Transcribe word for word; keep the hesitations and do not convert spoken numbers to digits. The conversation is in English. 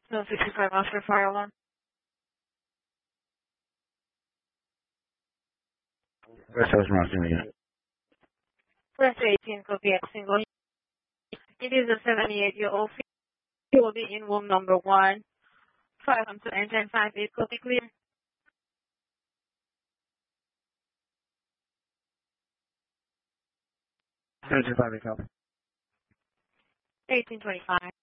No sixty-five Oscar fire alarm. West Coast Martin again. Press eighteen, copy X single. It is a seventy-eight-year-old female. He will be in room number one. Five one two engine five eight, copy clear. Seven two five eight, copy. eighteen twenty-five.